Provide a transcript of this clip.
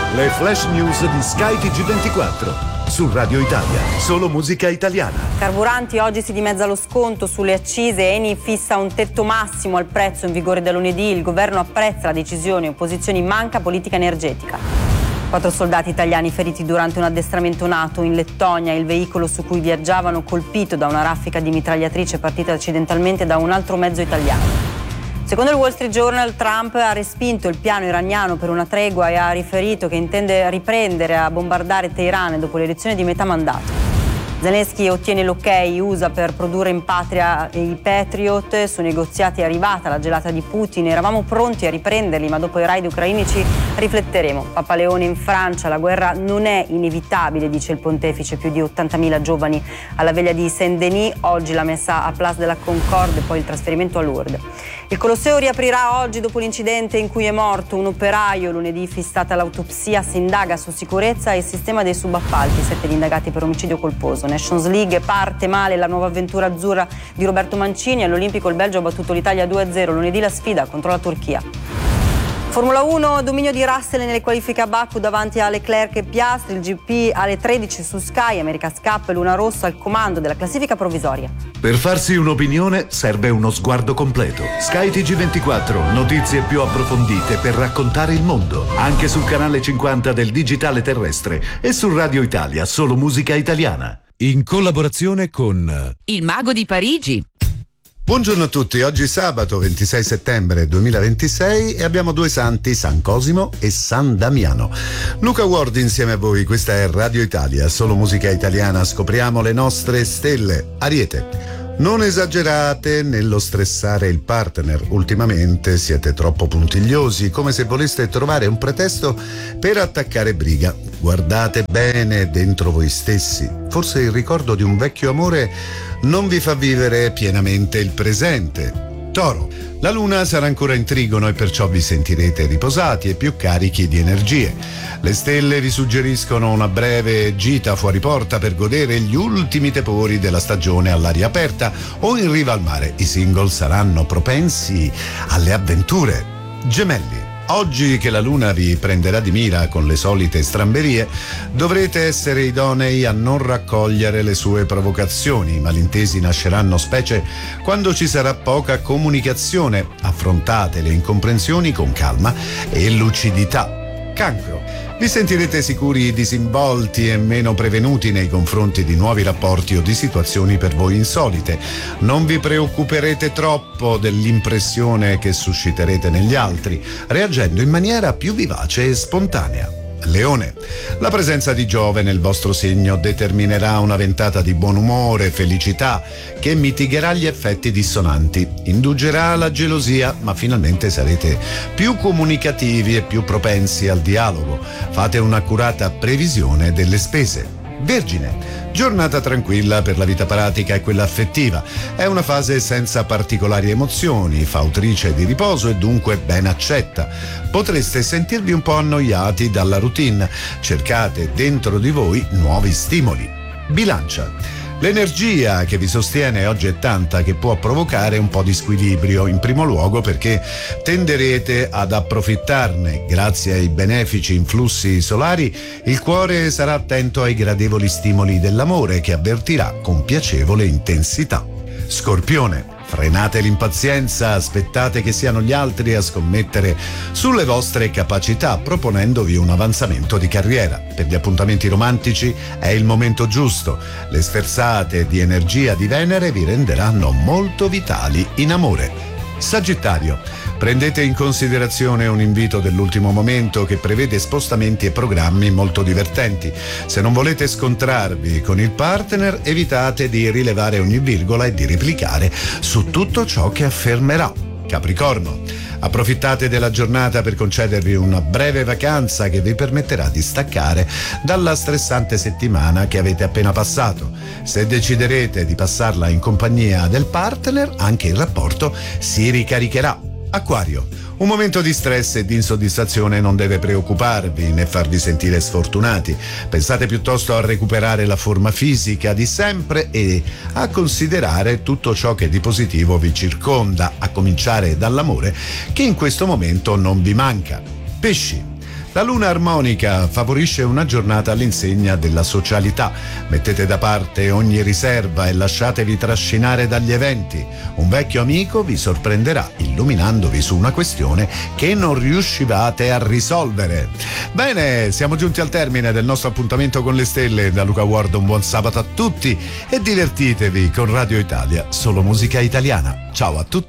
Le flash news di Sky TG24. Su Radio Italia, solo musica italiana. Carburanti, oggi si dimezza lo sconto sulle accise. Eni fissa un tetto massimo al prezzo in vigore da lunedì. Il governo apprezza la decisione, opposizioni manca politica energetica. 4 soldati italiani feriti durante un addestramento NATO in Lettonia. Il veicolo su cui viaggiavano colpito da una raffica di mitragliatrice partita accidentalmente da un altro mezzo italiano. Secondo il Wall Street Journal, Trump ha respinto il piano iraniano per una tregua e ha riferito che intende riprendere a bombardare Teheran dopo l'elezione di metà mandato. Zelensky ottiene l'ok USA per produrre in patria i Patriot. Su negoziati è arrivata la gelata di Putin. Eravamo pronti a riprenderli, ma dopo i raid ucraini ci rifletteremo. Papa Leone in Francia: la guerra non è inevitabile, dice il pontefice. Più di 80.000 giovani alla veglia di Saint-Denis. Oggi la messa a Place de la Concorde, poi il trasferimento a Lourdes. Il Colosseo riaprirà oggi dopo l'incidente in cui è morto un operaio. Lunedì fissata l'autopsia, si indaga su sicurezza e sistema dei subappalti. 7 gli indagati per omicidio colposo. Nations League, parte male la nuova avventura azzurra di Roberto Mancini. All'Olimpico il Belgio ha battuto l'Italia 2-0. Lunedì la sfida contro la Turchia. Formula 1, dominio di Russell nelle qualifiche a Baku davanti a Leclerc e Piastri. Il GP alle 13 su Sky. America's Cup, Luna Rossa al comando della classifica provvisoria. Per farsi un'opinione serve uno sguardo completo. Sky TG24, notizie più approfondite per raccontare il mondo. Anche sul canale 50 del digitale terrestre e su Radio Italia, solo musica italiana. In collaborazione con Il Mago di Parigi. Buongiorno a tutti, oggi sabato 26 settembre 2026 e abbiamo 2 santi, San Cosimo e San Damiano. Luca Ward insieme a voi, questa è Radio Italia, solo musica italiana, scopriamo le nostre stelle. Ariete. Non esagerate nello stressare il partner, ultimamente siete troppo puntigliosi, come se voleste trovare un pretesto per attaccare briga. Guardate bene dentro voi stessi, forse il ricordo di un vecchio amore non vi fa vivere pienamente il presente. Toro, la luna sarà ancora in trigono e perciò vi sentirete riposati e più carichi di energie. Le stelle vi suggeriscono una breve gita fuori porta per godere gli ultimi tepori della stagione all'aria aperta o in riva al mare. I single saranno propensi alle avventure. Gemelli. Oggi che la luna vi prenderà di mira con le solite stramberie, dovrete essere idonei a non raccogliere le sue provocazioni. I malintesi nasceranno specie quando ci sarà poca comunicazione. Affrontate le incomprensioni con calma e lucidità. Cancro. Vi sentirete sicuri, disinvolti e meno prevenuti nei confronti di nuovi rapporti o di situazioni per voi insolite. Non vi preoccuperete troppo dell'impressione che susciterete negli altri, reagendo in maniera più vivace e spontanea. Leone. La presenza di Giove nel vostro segno determinerà una ventata di buon umore e felicità che mitigherà gli effetti dissonanti, induggerà la gelosia, ma finalmente sarete più comunicativi e più propensi al dialogo. Fate un'accurata previsione delle spese. Vergine. Giornata tranquilla per la vita pratica e quella affettiva. È una fase senza particolari emozioni, fautrice di riposo e dunque ben accetta. Potreste sentirvi un po' annoiati dalla routine. Cercate dentro di voi nuovi stimoli. Bilancia. L'energia che vi sostiene oggi è tanta che può provocare un po' di squilibrio, in primo luogo perché tenderete ad approfittarne. Grazie ai benefici influssi solari, il cuore sarà attento ai gradevoli stimoli dell'amore che avvertirà con piacevole intensità. Scorpione. Frenate l'impazienza, aspettate che siano gli altri a scommettere sulle vostre capacità, proponendovi un avanzamento di carriera. Per gli appuntamenti romantici è il momento giusto. Le sferzate di energia di Venere vi renderanno molto vitali in amore. Sagittario. Prendete in considerazione un invito dell'ultimo momento che prevede spostamenti e programmi molto divertenti. Se non volete scontrarvi con il partner, evitate di rilevare ogni virgola e di replicare su tutto ciò che affermerà. Capricorno. Approfittate della giornata per concedervi una breve vacanza che vi permetterà di staccare dalla stressante settimana che avete appena passato. Se deciderete di passarla in compagnia del partner, anche il rapporto si ricaricherà. Acquario. Un momento di stress e di insoddisfazione non deve preoccuparvi né farvi sentire sfortunati. Pensate piuttosto a recuperare la forma fisica di sempre e a considerare tutto ciò che di positivo vi circonda, a cominciare dall'amore che in questo momento non vi manca. Pesci. La luna armonica favorisce una giornata all'insegna della socialità. Mettete da parte ogni riserva e lasciatevi trascinare dagli eventi. Un vecchio amico vi sorprenderà illuminandovi su una questione che non riuscivate a risolvere. Bene, siamo giunti al termine del nostro appuntamento con le stelle. Da Luca Ward un buon sabato a tutti e divertitevi con Radio Italia, solo musica italiana. Ciao a tutti.